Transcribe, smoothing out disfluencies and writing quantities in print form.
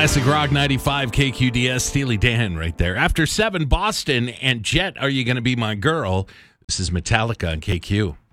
Classic Rock 95 KQDS, Steely Dan right there. After 7, Boston and Jet, Are You Gonna Be My Girl? This is Metallica on KQ.